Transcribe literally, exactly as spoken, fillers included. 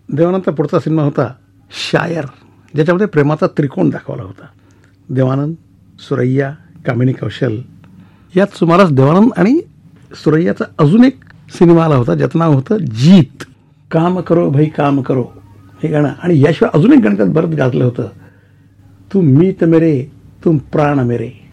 देवानंदचा पुढचा सिनेमा होता शायर, ज्याच्यामध्ये प्रेमाचा त्रिकोण दाखवला होता. देवानंद, सुरैया, कामिनी कौशल. यात सुमारास देवानंद आणि सुरैयाचा अजून एक सिनेमा आला होता ज्याचं नाव होतं जीत. काम करो भाई काम करो हे गाणं, आणि याशिवाय अजून एक गाणं त्यात बरंच गाजलं होतं, तुम मीत मेरे तुम प्राण मेरे.